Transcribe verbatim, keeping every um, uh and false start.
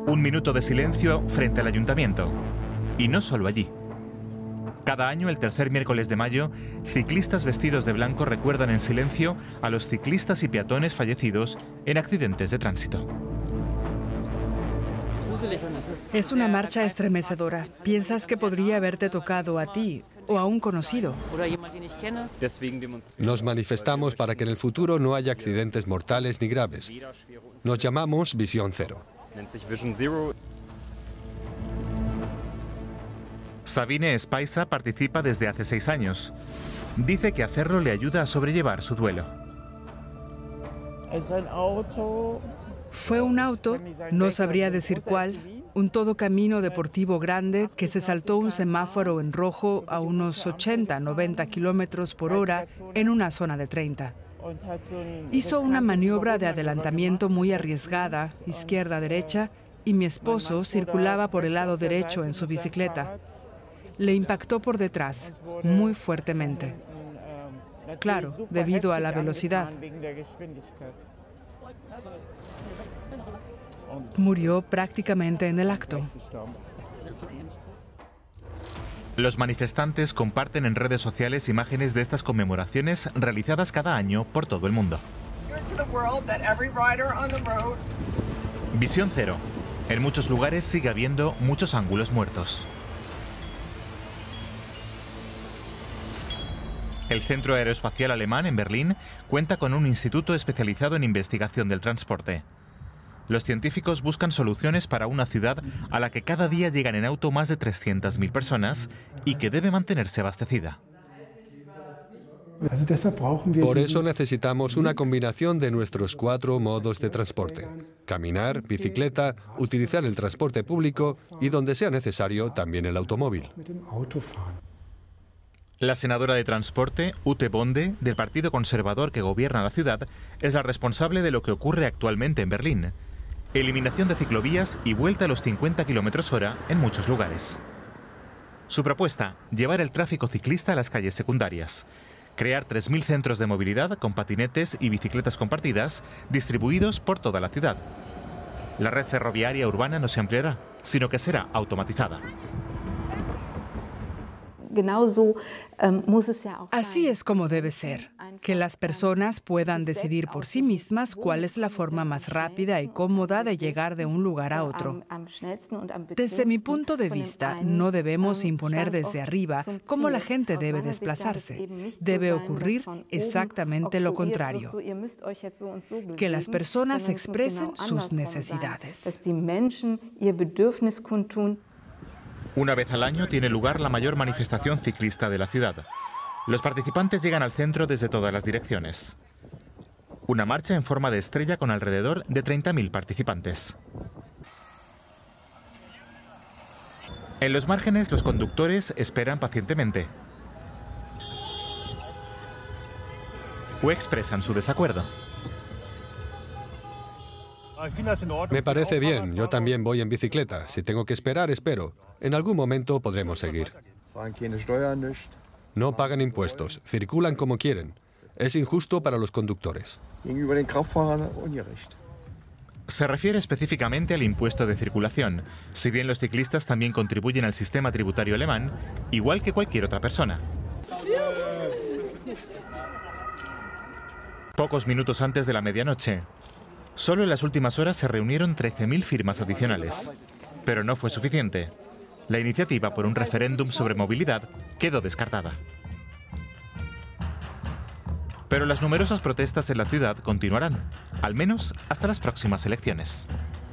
Un minuto de silencio frente al ayuntamiento. Y no solo allí. Cada año, el tercer miércoles de mayo, ciclistas vestidos de blanco recuerdan en silencio a los ciclistas y peatones fallecidos en accidentes de tránsito. Es una marcha estremecedora. Piensas que podría haberte tocado a ti o a un conocido. Nos manifestamos para que en el futuro no haya accidentes mortales ni graves. Nos llamamos Visión Cero. Sabine Espaisa participa desde hace seis años. Dice que hacerlo le ayuda a sobrellevar su duelo. Fue un auto, no sabría decir cuál, un todocamino deportivo grande que se saltó un semáforo en rojo a unos ochenta, noventa kilómetros por hora en una zona de treinta. Hizo una maniobra de adelantamiento muy arriesgada, izquierda-derecha, y mi esposo circulaba por el lado derecho en su bicicleta. Le impactó por detrás, muy fuertemente. Claro, debido a la velocidad. Murió prácticamente en el acto. Los manifestantes comparten en redes sociales imágenes de estas conmemoraciones realizadas cada año por todo el mundo. Visión Cero. En muchos lugares sigue habiendo muchos ángulos muertos. El Centro Aeroespacial Alemán en Berlín cuenta con un instituto especializado en investigación del transporte. Los científicos buscan soluciones para una ciudad a la que cada día llegan en auto más de trescientas mil personas y que debe mantenerse abastecida. Por eso necesitamos una combinación de nuestros cuatro modos de transporte: caminar, bicicleta, utilizar el transporte público y, donde sea necesario, también el automóvil. La senadora de Transporte, Ute Bonde, del Partido Conservador que gobierna la ciudad, es la responsable de lo que ocurre actualmente en Berlín. Eliminación de ciclovías y vuelta a los cincuenta kilómetros hora en muchos lugares. Su propuesta, llevar el tráfico ciclista a las calles secundarias. Crear tres mil centros de movilidad con patinetes y bicicletas compartidas distribuidos por toda la ciudad. La red ferroviaria urbana no se ampliará, sino que será automatizada. Así es como debe ser, que las personas puedan decidir por sí mismas cuál es la forma más rápida y cómoda de llegar de un lugar a otro. Desde mi punto de vista, no debemos imponer desde arriba cómo la gente debe desplazarse. Debe ocurrir exactamente lo contrario, que las personas expresen sus necesidades. Una vez al año tiene lugar la mayor manifestación ciclista de la ciudad. Los participantes llegan al centro desde todas las direcciones. Una marcha en forma de estrella con alrededor de treinta mil participantes. En los márgenes, los conductores esperan pacientemente. O expresan su desacuerdo. Me parece bien, yo también voy en bicicleta. Si tengo que esperar, espero. En algún momento podremos seguir. No pagan impuestos, circulan como quieren. Es injusto para los conductores. Se refiere específicamente al impuesto de circulación, si bien los ciclistas también contribuyen al sistema tributario alemán, igual que cualquier otra persona. Pocos minutos antes de la medianoche, solo en las últimas horas se reunieron trece mil firmas adicionales. Pero no fue suficiente. La iniciativa por un referéndum sobre movilidad quedó descartada. Pero las numerosas protestas en la ciudad continuarán, al menos hasta las próximas elecciones.